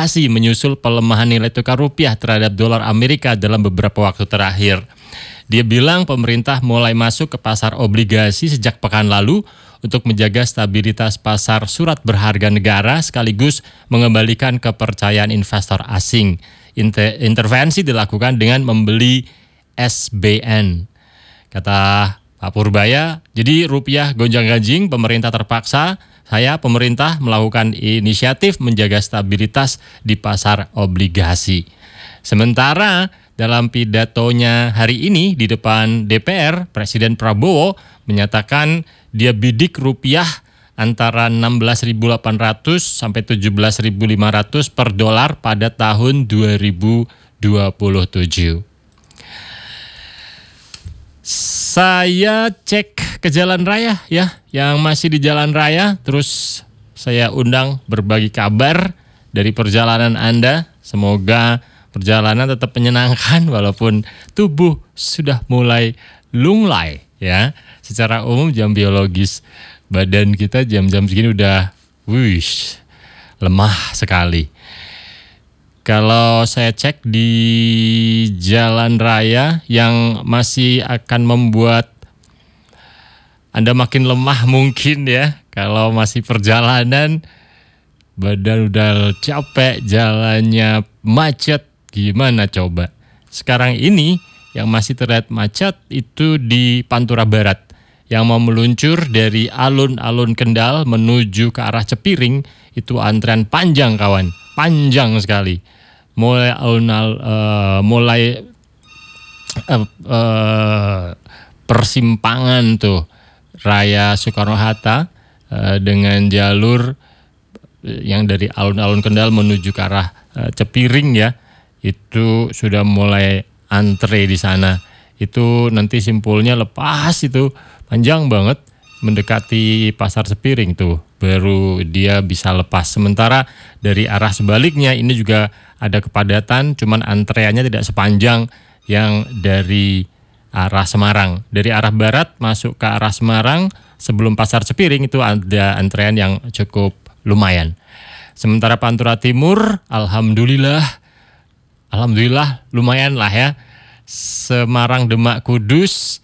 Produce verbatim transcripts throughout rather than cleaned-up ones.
antisipasi menyusul pelemahan nilai tukar rupiah terhadap dolar Amerika dalam beberapa waktu terakhir. Dia bilang pemerintah mulai masuk ke pasar obligasi sejak pekan lalu untuk menjaga stabilitas pasar surat berharga negara sekaligus mengembalikan kepercayaan investor asing. Inter- intervensi dilakukan dengan membeli S B N. Kata Pak Purbaya, jadi rupiah gonjang-ganjing, pemerintah terpaksa, saya pemerintah melakukan inisiatif menjaga stabilitas di pasar obligasi. Sementara dalam pidatonya hari ini di depan D P R, Presiden Prabowo menyatakan dia bidik rupiah antara enam belas ribu delapan ratus sampai tujuh belas ribu lima ratus per dolar pada tahun dua ribu dua puluh tujuh. Saya cek ke jalan raya ya, yang masih di jalan raya, terus saya undang berbagi kabar dari perjalanan Anda. Semoga perjalanan tetap menyenangkan walaupun tubuh sudah mulai lunglai ya. Secara umum jam biologis badan kita jam-jam segini udah wish, lemah sekali. Kalau saya cek di jalan raya yang masih akan membuat Anda makin lemah mungkin ya. Kalau masih perjalanan, badan udah capek, jalannya macet, gimana coba? Sekarang ini yang masih terlihat macet itu di Pantura Barat. Yang mau meluncur dari alun-alun Kendal menuju ke arah Cepiring, itu antrian panjang kawan, panjang sekali. Mulai alun-alun, uh, mulai uh, uh, persimpangan tuh Raya Soekarno-Hatta uh, dengan jalur yang dari alun-alun Kendal menuju ke arah uh, Cepiring ya, itu sudah mulai antre di sana. Itu nanti simpulnya lepas itu panjang banget mendekati pasar Cepiring tuh baru dia bisa lepas. Sementara dari arah sebaliknya ini juga ada kepadatan, cuman antreannya tidak sepanjang yang dari arah Semarang. Dari arah barat masuk ke arah Semarang sebelum pasar Cepiring itu ada antrean yang cukup lumayan. Sementara Pantura Timur, alhamdulillah, alhamdulillah lumayan lah ya. Semarang Demak Kudus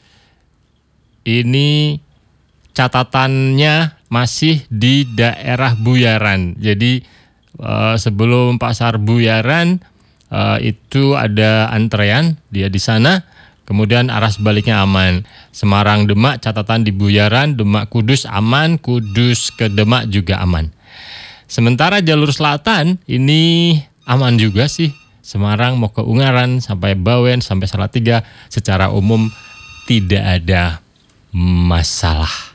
ini catatannya masih di daerah Buyaran. Jadi uh, sebelum pasar Buyaran uh, itu ada antrean dia di sana. Kemudian arah sebaliknya aman. Semarang Demak catatan di Buyaran, Demak Kudus aman, Kudus ke Demak juga aman. Sementara jalur selatan ini aman juga sih. Semarang mau ke Ungaran sampai Bawen sampai Salatiga secara umum tidak ada masalah.